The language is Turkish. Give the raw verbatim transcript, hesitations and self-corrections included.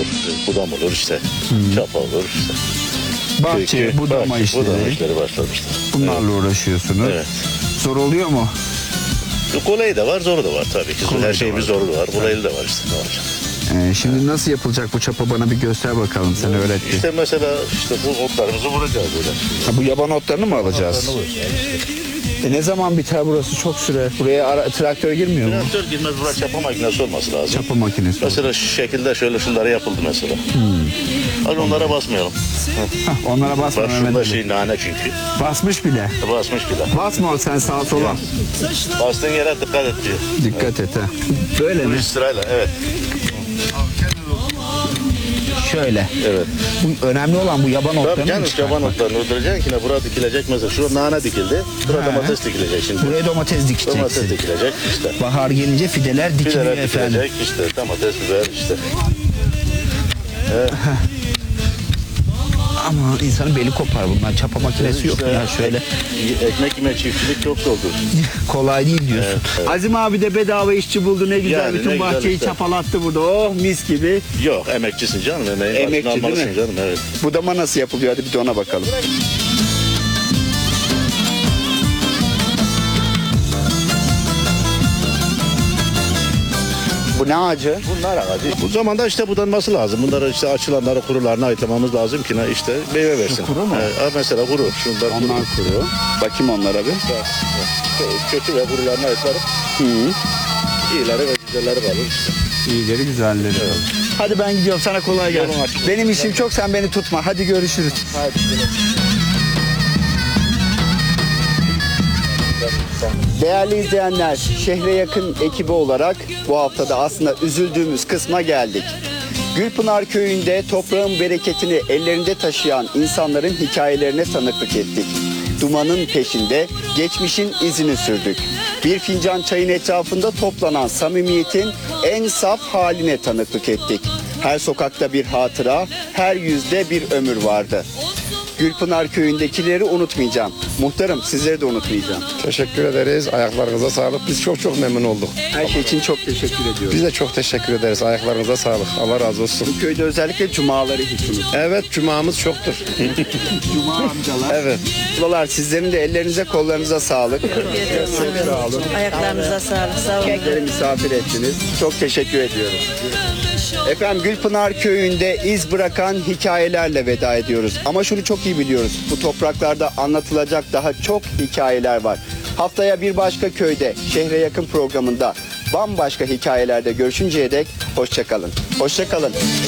Budam olur işte. Hmm. Çapa olur işte. Bahçe, Köy- budama bahçe, işleri. budama işleri başlamıştır. Bunlarla uğraşıyorsunuz. Evet. Zor oluyor mu? Kolayı da var, zoru da var tabii ki. Kolayı da Her şeyin var. bir zoru da var, kolayı da var işte. Ne olacak? Ee, şimdi nasıl yapılacak bu çapa, bana bir göster bakalım, sen öğrettin. İşte mesela işte bu otlarımızı vuracağız böyle. Ha, bu yaban otlarını mı alacağız? Otlarını vuracağız işte. E, ne zaman biter burası? Çok sürer. Buraya ara, traktör girmiyor mu? Traktör girmez, buraya çapa makinesi olması lazım. Çapa makinesi. Mesela şu şekilde şöyle şunlara yapıldı mesela. Hadi onlara basmayalım. Hah, onlara basma Bak Mehmet şunda Ali. şey nane çünkü. Basmış bile. Basmış bile. Basma sen sağa sola. Bastığın yere dikkat et diyor. Dikkat et ha. Böyle mi? Bir sırayla evet. Şöyle. Evet. Bu önemli olan bu yaban Tabii otlarını mı canım çıkartmak? çoban otlarını öldüreceksin ki ne buraya dikilecek mesela. Şurada nane dikildi. Buraya He. domates dikilecek şimdi. Buraya domates Domates dikeceksin. dikilecek işte. Bahar gelince fideler dikiliyor Biberler efendim. dikilecek işte. Domates, biber işte. Evet. Ama insanın beli kopar bunlar. Çapa makinesi yok İşte ya şöyle. Ekmek yeme çiftçilik çok zordur. Kolay değil diyorsun. Evet, evet. Azim abi de bedava işçi buldu, ne güzel, Yani bütün ne güzel bahçeyi işte. çapalattı burada. Oh mis gibi. Yok emekçisin canım. Emeğin Emekçi başını değil mi? almalısın canım evet. Budama nasıl yapılıyor, hadi bir de ona bakalım. Bu ne ağacı? Bunlar ağacı. Bu zamanda işte budanması lazım. Bunları işte açılanları, kurularını ayıtlamamız lazım ki ne işte meyve versin. kuru mu? Ee, mesela kuru. Şunlar kuru. Onlar kuru. Bakayım onlara bir. Kötü ve kurularını ayıtlarım. Hı. İyileri ve güzelleri kalır işte. İyileri güzelleri. Hadi ben gidiyorum, sana kolay gelsin. Yolun açık. Benim işim çok, sen beni tutma. Hadi görüşürüz. Hadi. Değerli izleyenler, şehre yakın ekibi olarak bu haftada aslında üzüldüğümüz kısma geldik. Gülpınar Köyü'nde toprağın bereketini ellerinde taşıyan insanların hikayelerine tanıklık ettik. Dumanın peşinde geçmişin izini sürdük. Bir fincan çayın etrafında toplanan samimiyetin en saf haline tanıklık ettik. Her sokakta bir hatıra, her yüzde bir ömür vardı. Gülpınar Köyü'ndekileri unutmayacağım. Muhtarım, sizleri de unutmayacağım. Teşekkür ederiz. Ayaklarınıza sağlık. Biz çok çok memnun olduk. Her şey için çok teşekkür ediyorum. Biz de çok teşekkür ederiz. Ayaklarınıza sağlık. Allah razı olsun. Bu köyde özellikle cumaları hiç unutmayın. Evet, cumamız çoktur. Cuma amcalar. Evet. Ablalar, sizlerin de ellerinize kollarınıza sağlık. Çok sağ olun. Ayaklarınıza sağlık. Sağ olun. Bizleri misafir ettiniz. Çok teşekkür ediyorum. Efendim, Gülpınar Köyü'nde iz bırakan hikayelerle veda ediyoruz. Ama şunu çok iyi biliyoruz. Bu topraklarda anlatılacak daha çok hikayeler var. Haftaya bir başka köyde, şehre yakın programında bambaşka hikayelerde görüşünceye dek hoşça kalın. Hoşça kalın.